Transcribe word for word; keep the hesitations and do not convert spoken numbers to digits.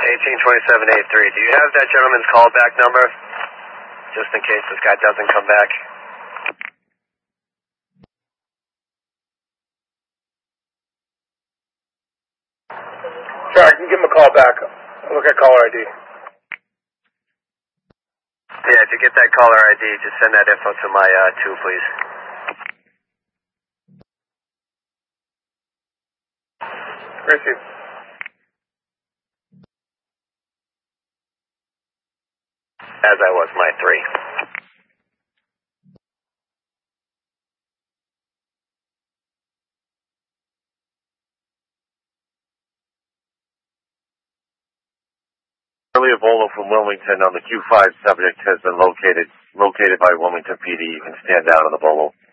eighteen twenty-seven eighty-three. Do you have that gentleman's callback number? Just in case this guy doesn't come back. Sure, I can give him a call back. Look at caller I D. Yeah, to get that caller I D, just send that info to my uh, two, please. Receive. As I was my three. Charlie Evolo from Wilmington on the Q five subject has been located located by Wilmington P D. You can stand down on the Bolo.